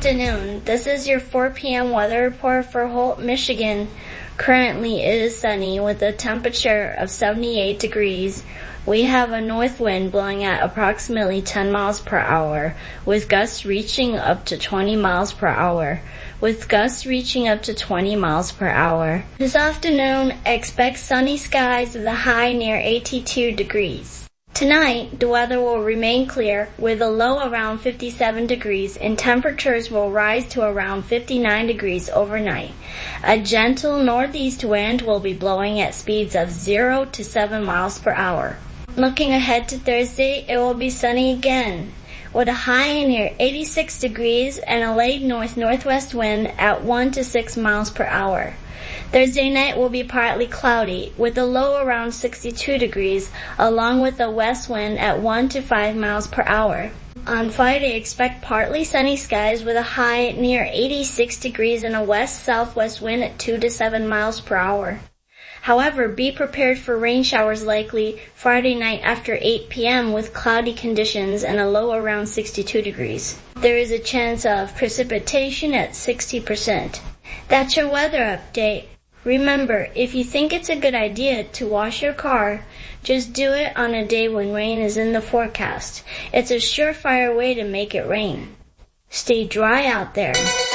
afternoon. This is your 4 p.m. weather report for Holt, Michigan. Currently, it is sunny with a temperature of 78 degrees. We have a north wind blowing at approximately 10 miles per hour, with gusts reaching up to 20 miles per hour. This afternoon, expect sunny skies with a high near 82 degrees. Tonight, the weather will remain clear with a low around 57 degrees and temperatures will rise to around 59 degrees overnight. A gentle northeast wind will be blowing at speeds of 0 to 7 miles per hour. Looking ahead to Thursday, it will be sunny again, with a high near 86 degrees and a late north-northwest wind at 1 to 6 miles per hour. Thursday night will be partly cloudy, with a low around 62 degrees, along with a west wind at 1 to 5 miles per hour. On Friday, expect partly sunny skies with a high near 86 degrees and a west-southwest wind at 2 to 7 miles per hour. However, be prepared for rain showers likely Friday night after 8 p.m. with cloudy conditions and a low around 62 degrees. There is a chance of precipitation at 60%. That's your weather update. Remember, if you think it's a good idea to wash your car, just do it on a day when rain is in the forecast. It's a surefire way to make it rain. Stay dry out there.